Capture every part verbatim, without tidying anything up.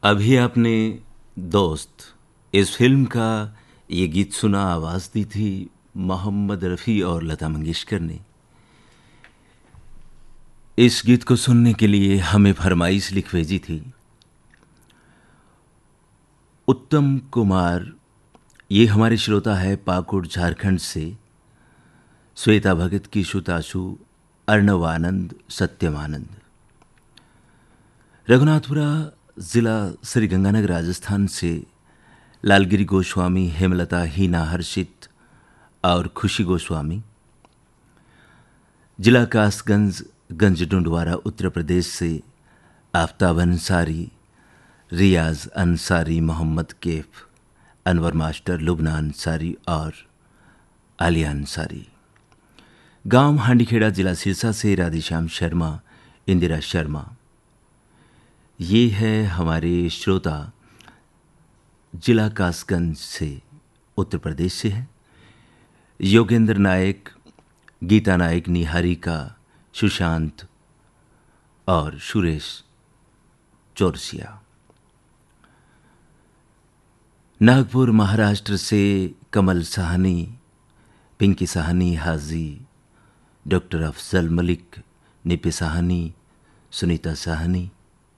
अभी आपने दोस्त इस फिल्म का ये गीत सुना, आवाज़ दी थी मोहम्मद रफ़ी और लता मंगेशकर ने। इस गीत को सुनने के लिए हमें फरमाइश लिख भेजी थी उत्तम कुमार। ये हमारे श्रोता है पाकुड़ झारखंड से। श्वेता भगत की सुताशु, अर्णव आनंद, सत्यम आनंद। रघुनाथपुरा ज़िला श्रीगंगानगर राजस्थान से लालगिरी गोस्वामी, हेमलता, हीना, हर्षित और खुशी गोस्वामी। जिला कासगंज, गंज डुंडवारा, उत्तर प्रदेश से आफ्ताब अंसारी, रियाज अंसारी, मोहम्मद कैफ, अनवर मास्टर, लुबना अंसारी और आलिया अंसारी। गांव हांडीखेड़ा, जिला सिरसा से राधेश्याम शर्मा, इंदिरा शर्मा। ये है हमारे श्रोता जिला कासगंज से, उत्तर प्रदेश से है। योगेंद्र नायक, गीता नायक, निहारिका, सुशांत और सुरेश चौरसिया। नागपुर महाराष्ट्र से कमल साहनी, पिंकी साहनी, हाजी, डॉक्टर अफजल मलिक, निपे साहनी, सुनीता साहनी।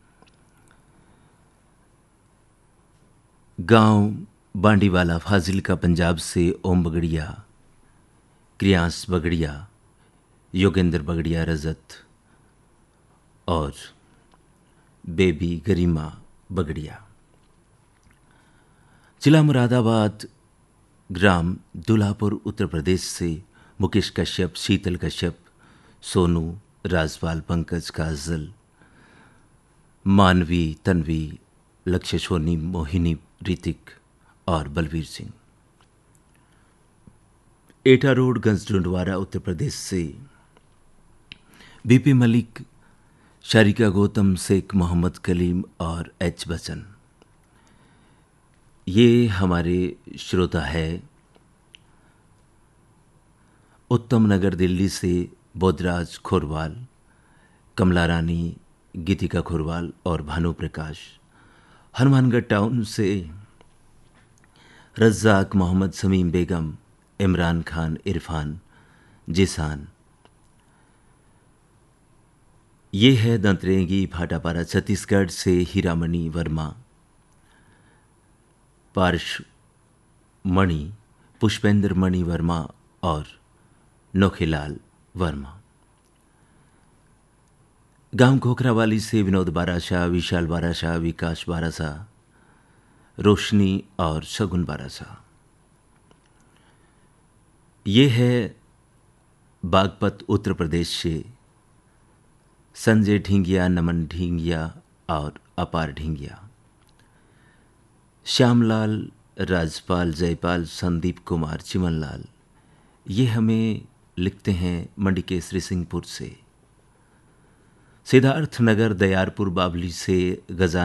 गांव बांडीवाला, फाजिल्का, पंजाब से ओम बगड़िया, क्रियांश बगड़िया, योगेंद्र बगड़िया, रजत और बेबी गरिमा बगड़िया। जिला मुरादाबाद, ग्राम दुल्हापुर, उत्तर प्रदेश से मुकेश कश्यप, शीतल कश्यप, सोनू, राजपाल, पंकज, काजल, मानवी, तन्वी, लक्ष्य, सोनी, मोहिनी, ऋतिक और बलवीर सिंह। एटा रोड, गंज डुंडवारा, उत्तर प्रदेश से बीपी मलिक, शारिका गौतम, शेख मोहम्मद कलीम और एच बच्चन। ये हमारे श्रोता है उत्तम नगर, दिल्ली से बोधराज खोरवाल, कमला रानी, गीतिका खोरवाल और भानु प्रकाश। हनुमानगढ़ टाउन से रज्जाक, मोहम्मद समीम, बेगम, इमरान खान, इरफान, जिसान। ये है दंतरेंगी, भाटापारा, छत्तीसगढ़ से हीरामणि वर्मा, पार्श मणि, पुष्पेंद्र मणि वर्मा और नोखीलाल वर्मा। गांव खोखरावाली से विनोद बाराशाह, विशाल बाराशाह, विकास बाराशाह, रोशनी और शगुन बाराशाह। ये है बागपत, उत्तर प्रदेश से संजय ढींगिया, नमन ढींगिया और अपार ढींगिया। श्यामलाल, राजपाल, जयपाल, संदीप कुमार, चिमनलाल। ये हमें लिखते हैं मंडी के श्री सिंहपुर से। सिद्धार्थ नगर, दयारपुर, बावली से गजा